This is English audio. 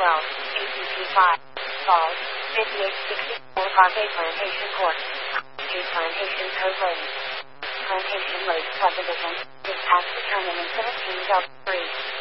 ACP 5, Falls, 5864 Parquet Plantation Court, Plantation Code Lake. Plantation Lake Subdivision, is tax return in 17 Del 3.